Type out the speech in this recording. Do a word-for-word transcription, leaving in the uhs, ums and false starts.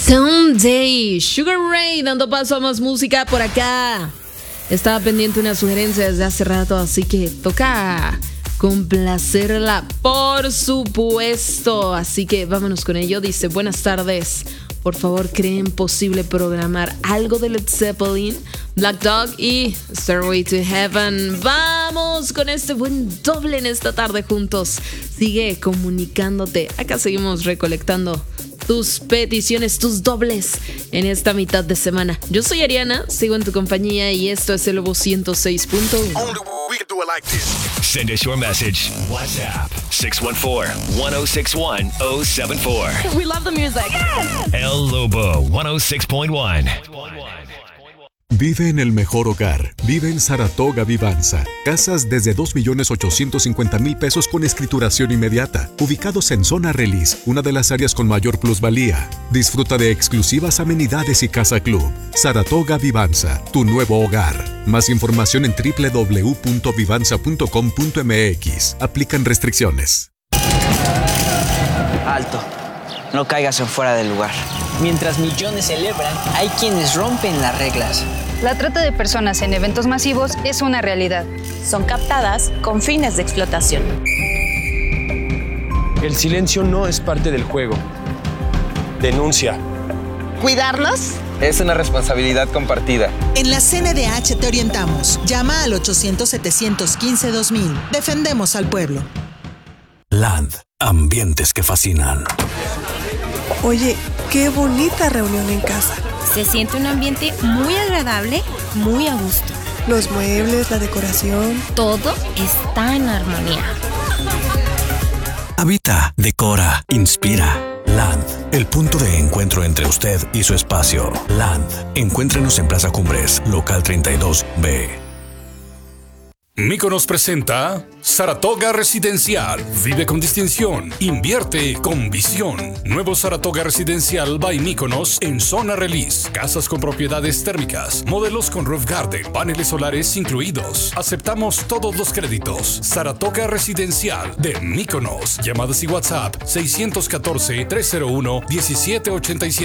Someday, Sugar Ray dando paso a más música por acá. Estaba pendiente una sugerencia desde hace rato, así que toca complacerla, por supuesto. Así que vámonos con ello. Dice: buenas tardes, por favor, ¿creen posible programar algo de Led Zeppelin, Black Dog y Stairway to Heaven? Vamos con este buen doble en esta tarde juntos. Sigue comunicándote. Acá seguimos recolectando tus peticiones, tus dobles en esta mitad de semana. Yo soy Ariana, sigo en tu compañía y esto es el Lobo ciento seis punto uno. Send us your message. WhatsApp six one four, one oh six one, oh seven four. We love the music. El Lobo one oh six point one. Vive en el mejor hogar. Vive en Saratoga Vivanza. Casas desde dos millones ochocientos cincuenta mil pesos con escrituración inmediata. Ubicados en Zona Relis, una de las áreas con mayor plusvalía. Disfruta de exclusivas amenidades y casa club. Saratoga Vivanza, tu nuevo hogar. Más información en doble u doble u doble u punto vivanza punto com punto m x. Aplican restricciones. Alto. No caigas en fuera del lugar. Mientras millones celebran, hay quienes rompen las reglas. La trata de personas en eventos masivos es una realidad. Son captadas con fines de explotación. El silencio no es parte del juego. Denuncia. ¿Cuidarnos? Es una responsabilidad compartida. En la C N D H te orientamos. Llama al ochocientos, setecientos quince, dos mil. Defendemos al pueblo. Land. Ambientes que fascinan. Oye, qué bonita reunión en casa. Se siente un ambiente muy agradable, muy a gusto. Los muebles, la decoración. Todo está en armonía. Habita, decora, inspira. Land, el punto de encuentro entre usted y su espacio. Land, encuéntrenos en Plaza Cumbres, local treinta y dos B. Míconos presenta Saratoga Residencial. Vive con distinción. Invierte con visión. Nuevo Saratoga Residencial by Míconos en Zona Relis. Casas con propiedades térmicas. Modelos con roof garden. Paneles solares incluidos. Aceptamos todos los créditos. Saratoga Residencial de Míconos. Llamadas y WhatsApp seis uno cuatro, tres cero uno, uno siete ocho siete.